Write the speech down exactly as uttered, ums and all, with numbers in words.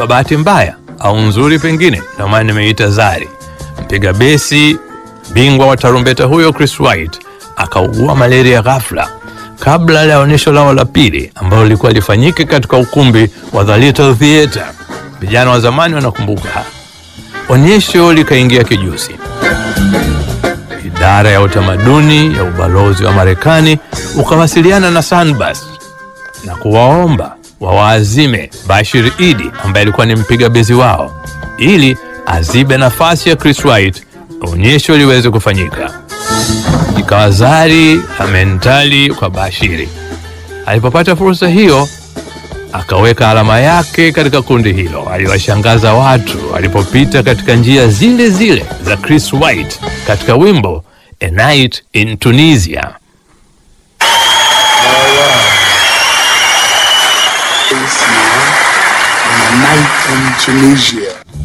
kwa bahati mbaya au nzuri pengine, na maana nimeita Zari, mpiga besi bingwa wa tarumbeta huyo Chris White akaugua malaria ghafla kabla ya onyesho lao la pili ambalo lilikuwa lifanyike katika ukumbi wa The Little Theatre. Vijana wa zamani wanakumbuka. Onyesho likaingia kijusi. Idara ya utamaduni ya ubalozi wa Marekani ukawasiliana na Sunbus na kuwaomba wawaazime Bashir Idi ambaye alikuwa ni mpiga bezi wao ili azibe nafasi ya Chris White onyesho liweze kufanyika. Ikawa Zari amentali kwa Bashiri. Alipopata fursa hiyo akaweka alama yake katika kundi hilo. Aliwashangaza watu alipopita katika njia zile zile za Chris White katika wimbo A Night in Tunisia. A night in Tunisia.